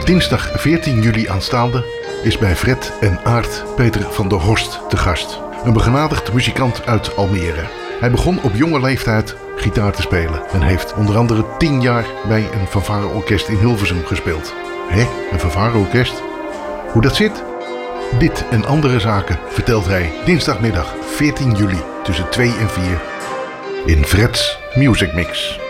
Dinsdag 14 juli aanstaande is bij Fred en Aart Peter van der Horst te gast. Een begenadigd muzikant uit Almere. Hij begon op jonge leeftijd gitaar te spelen en heeft onder andere 10 jaar bij een fanfareorkest in Hilversum gespeeld. Een fanfareorkest? Hoe dat zit? Dit en andere zaken vertelt hij dinsdagmiddag 14 juli tussen 2 en 4 in Fred's Music Mix.